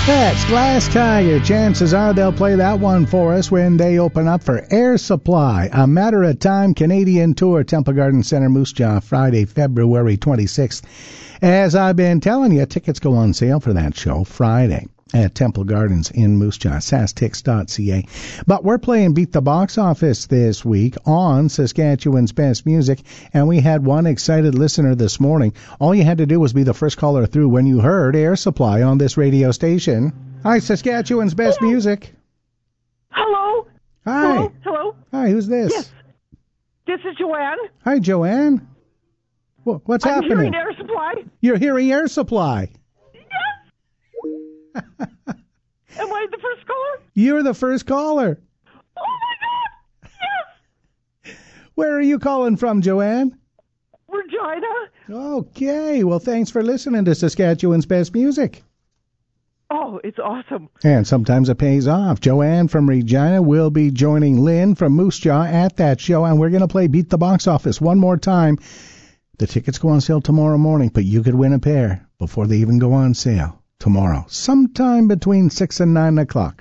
That's Glass Tiger. Chances are they'll play that one for us when they open up for Air Supply. A Matter of Time Canadian Tour, Temple Garden Center, Moose Jaw, Friday, February 26th. As I've been telling you, tickets go on sale for that show Friday at Temple Gardens in Moose Jaw, sastix.ca. But we're playing Beat the Box Office this week on Saskatchewan's Best Music, and we had one excited listener this morning. All you had to do was be the first caller through when you heard Air Supply on this radio station. Hi, Saskatchewan's Best Music. Hello. Hi. Hello. Hi, who's this? Yes. This is Joanne. Hi, Joanne. What's happening? I'm hearing Air Supply. You're hearing Air Supply. Am I the first caller? You're the first caller. Oh, my God. Yes. Where are you calling from, Joanne? Regina. Okay. Well, thanks for listening to Saskatchewan's Best Music. Oh, it's awesome. And sometimes it pays off. Joanne from Regina will be joining Lynn from Moose Jaw at that show, and we're going to play Beat the Box Office one more time. The tickets go on sale tomorrow morning, but you could win a pair before they even go on sale tomorrow, sometime between 6 and 9 o'clock.